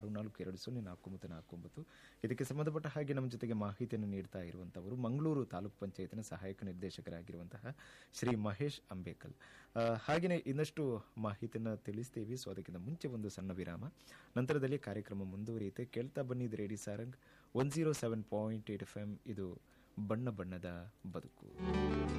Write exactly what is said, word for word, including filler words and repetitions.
ಆರು ನಾಲ್ಕು ಎರಡು ಸೊನ್ನೆ ನಾಲ್ಕು ಒಂಬತ್ತು ನಾಲ್ಕು ಒಂಬತ್ತು. ಇದಕ್ಕೆ ಸಂಬಂಧಪಟ್ಟ ಹಾಗೆ ನಮ್ಮ ಜೊತೆಗೆ ಮಾಹಿತಿಯನ್ನು ನೀಡ್ತಾ ಇರುವಂತವರು ಮಂಗಳೂರು ತಾಲೂಕು ಪಂಚಾಯತ್ನ ಸಹಾಯಕ ನಿರ್ದೇಶಕರಾಗಿರುವಂತಹ ಶ್ರೀ ಮಹೇಶ್ ಅಂಬೇಕಲ್. ಹಾಗೆಯೇ ಇನ್ನಷ್ಟು ಮಾಹಿತಿಯನ್ನು ತಿಳಿಸ್ತೀವಿ. ಸೊ ಅದಕ್ಕಿಂತ ಮುಂಚೆ ಒಂದು ಸಣ್ಣ ವಿರಾಮ, ನಂತರದಲ್ಲಿ ಕಾರ್ಯಕ್ರಮ ಮುಂದುವರಿಯುತ್ತೆ. ಕೇಳ್ತಾ ಬನ್ನಿ ರೇಡಿ Sarang one zero seven point eight F M. ಇದು ಬಣ್ಣ ಬಣ್ಣದ ಬದುಕು.